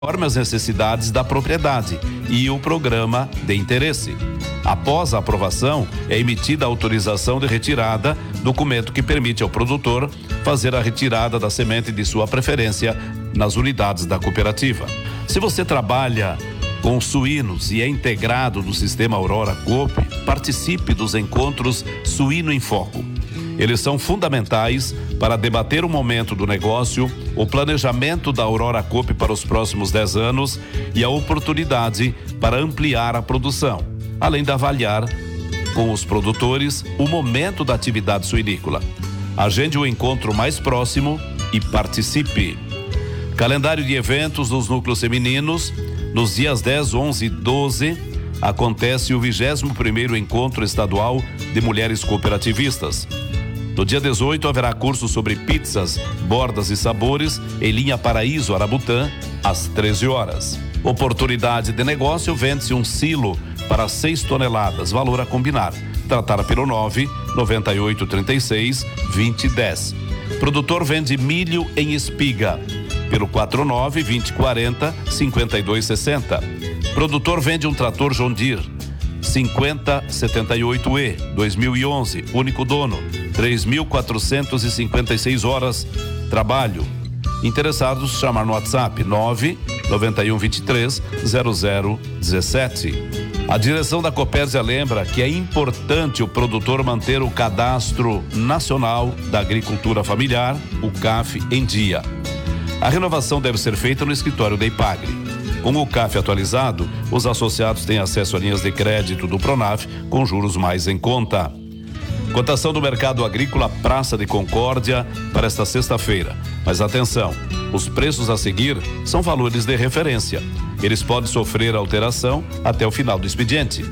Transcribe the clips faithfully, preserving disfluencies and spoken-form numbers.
conforme as necessidades da propriedade e o programa de interesse. Após a aprovação, é emitida a autorização de retirada, documento que permite ao produtor fazer a retirada da semente de sua preferência nas unidades da cooperativa. Se você trabalha com suínos e é integrado no sistema Aurora Coop, participe dos encontros Suíno em Foco. Eles são fundamentais para debater o momento do negócio, o planejamento da Aurora Coop para os próximos dez anos e a oportunidade para ampliar a produção, além de avaliar com os produtores o momento da atividade suinícola. Agende o encontro mais próximo e participe. Calendário de eventos nos núcleos femininos. Nos dias dez, onze e doze, acontece o vigésimo primeiro Encontro Estadual de Mulheres Cooperativistas. No dia dezoito, haverá curso sobre pizzas, bordas e sabores em linha Paraíso Arabutã, às treze horas. Oportunidade de negócio: vende-se um silo para seis toneladas, valor a combinar. Tratar pelo nove nove oito três seis vinte dez. Produtor vende milho em espiga pelo quatro nove vinte quarenta cinquenta e dois sessenta. Produtor vende um trator John Deere cinquenta setenta e oito E dois mil e onze, único dono, três mil quatrocentos e cinquenta e seis horas trabalho. Interessados, chamar no WhatsApp nove nove um dois três zero zero um sete. A direção da Copérsia lembra que é importante o produtor manter o Cadastro Nacional da Agricultura Familiar, o C A F, em dia. A renovação deve ser feita no escritório da Ipagre. Com o C A F atualizado, os associados têm acesso a linhas de crédito do Pronaf com juros mais em conta. Cotação do mercado agrícola Praça de Concórdia para esta sexta-feira. Mas atenção, os preços a seguir são valores de referência. Eles podem sofrer alteração até o final do expediente.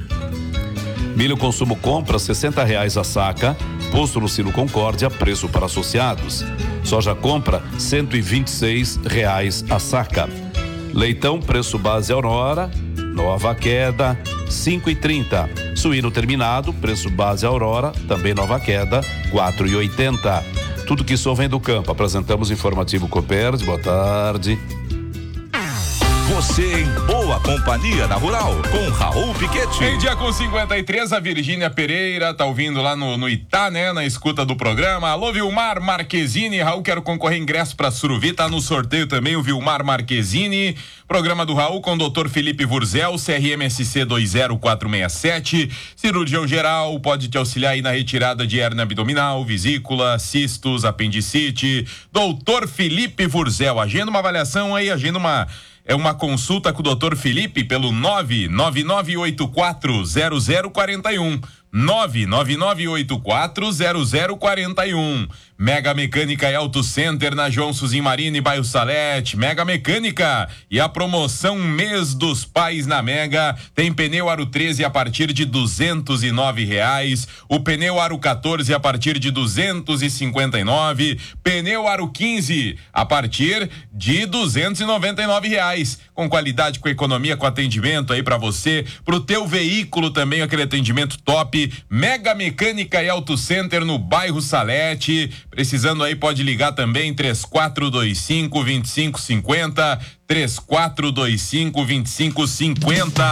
Milho consumo compra sessenta reais a saca, posto no Silo Concórdia, preço para associados. Soja compra cento e vinte e seis reais a saca. Leitão, preço base Aurora, nova queda, cinco e trinta. Suíno terminado, preço base Aurora, também nova queda, quatro e oitenta. Tudo que só vem do campo. Apresentamos informativo Copérsia. Boa tarde. Você em boa companhia na Rural, com Raul Piquete. Em dia com cinquenta e três, a Virgínia Pereira tá ouvindo lá no, no Itá, né? Na escuta do programa. Alô, Vilmar Marquezine. Raul, quero concorrer ingresso pra Suruvi. Tá no sorteio também o Vilmar Marquezine. Programa do Raul com o doutor Felipe Vurzel, C R M S C dois zero quatro seis sete. Cirurgião geral, pode te auxiliar aí na retirada de hérnia abdominal, vesícula, cistos, apendicite. Doutor Felipe Vurzel. Agenda uma avaliação aí, agenda uma... É uma consulta com o doutor Felipe pelo nove nove nove oito quatro zero zero quatro um. nove nove nove oito quatro zero zero quatro um. Mega Mecânica e Auto Center na João Suzin Marine, bairro Salete. Mega Mecânica e a promoção Mês dos Pais na Mega. Tem pneu Aro treze a partir de duzentos e nove reais. O pneu Aro quatorze a partir de duzentos e cinquenta e nove. Pneu Aro quinze a partir de duzentos e noventa e nove reais. Com qualidade, com economia, com atendimento aí pra você, pro teu veículo também, aquele atendimento top. Mega Mecânica e Auto Center no bairro Salete. Precisando aí, pode ligar também três quatro dois cinco, dois cinco cinco zero, três quatro dois cinco, dois cinco cinco zero.